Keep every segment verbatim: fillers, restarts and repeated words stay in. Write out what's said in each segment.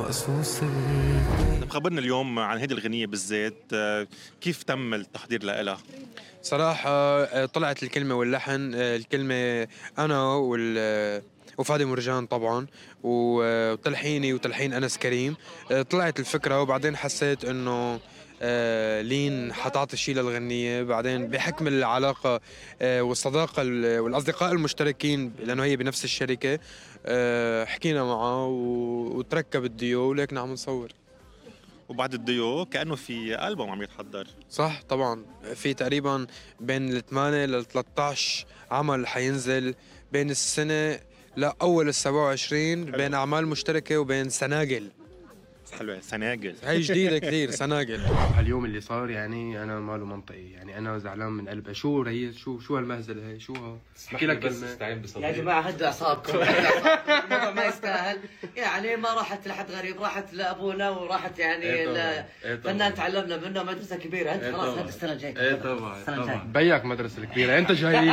مقصوصة. طب خبرنا اليوم عن هيدي الغنية بالذات، آه، كيف تم التحضير لها؟ صراحة آه، طلعت الكلمة واللحن، آه، الكلمة أنا وال آه، وفادي مرجان طبعا، و- وتلحيني وتلحين أنس كريم. آه، طلعت الفكرة وبعدين حسيت إنه آه، لين حتعطي شي للغنية. بعدين بحكم العلاقة آه، والصداقة ال- والأصدقاء المشتركين لأنه هي بنفس الشركة، آه، حكينا معه و- وتركب الديو وليكنا عم نصور. وبعد الديو كأنه في ألبوم عم يتحضر. صح طبعا، في تقريبا بين الثمانية لل ثلاثة عشر عمل حينزل بين السنة لأول السبعة وعشرين، بين أعمال مشتركة وبين سناجل. حلوة سناجل. هي جديدة كثير سناجل. اليوم اللي صار يعني انا ماله منطقي، يعني انا زعلان من قلبي. شو ريس، شو شو هالمهزله هي، شو ها؟ احكي لك كلمه. يا جماعة هدوا أعصابكم، هدوا أعصابكم. الموضوع ما يستاهل، يعني ما راحت لحد غريب، راحت لأبونا وراحت يعني إيه فنان تعلمنا منه، مدرسة كبيرة. أنت إيه خلاص طبعاً. هذه السنة الجاية. ايه طبعا السنة الجاية. طبعا بيك مدرسه الكبيره انت جاي.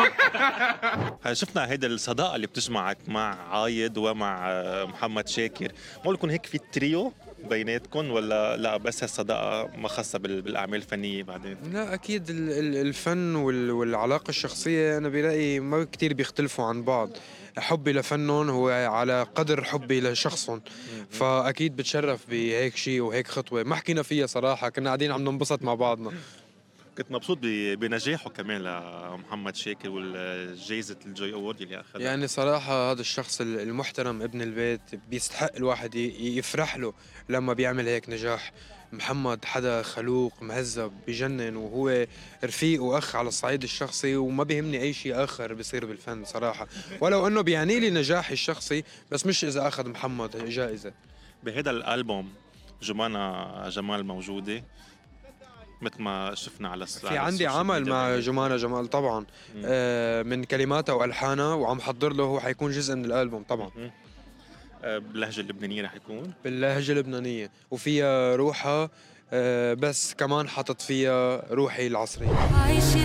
هلا شفنا هيدا الصداقة اللي بتجمعك مع عايد ومع آه، محمد شاكر، معقول يكون هيك في تريو بيناتكم ولا لا بس هالصداقة ما خاصة بال- بالأعمال الفنية بعدين؟ لا أكيد ال- ال- الفن وال- والعلاقة الشخصية أنا برأيي ما كتير بيختلفوا عن بعض. حبي لفنهم هو على قدر حبي لشخصهم، فأكيد بتشرف بهيك شيء وهيك خطوة ما حكينا فيها صراحة، كنا قاعدين عم ننبسط مع بعضنا. كنت مبسوط ب- بنجاحه كمان لمحمد شاكر والجائزة الجوي أورد اللي أخذها. يعني صراحة هذا الشخص ال- المحترم ابن البيت بيستحق الواحد ي- يفرح له لما بيعمل هيك نجاح. محمد حدا خلوق مهذب بجنن، وهو رفيق وأخ على الصعيد الشخصي، وما بيهمني أي شيء آخر بيصير بالفن صراحة، ولو أنه بيعني لي نجاحي الشخصي، بس مش إذا أخذ محمد جائزة. بهذا الألبوم جمانة جمال موجودة مثل ما شفنا على الس- في على عندي السوشيال عمل ميديا مع بعدين. جمانة جمال طبعا، آه من كلماتها وألحانها، وعم حضر له، هو حيكون جزء من الألبوم طبعا مم. آه، باللهجة اللبنانية رح يكون. باللهجة اللبنانية، وفيها روحها، آه، بس كمان حطت فيها روحي العصرية. عايشين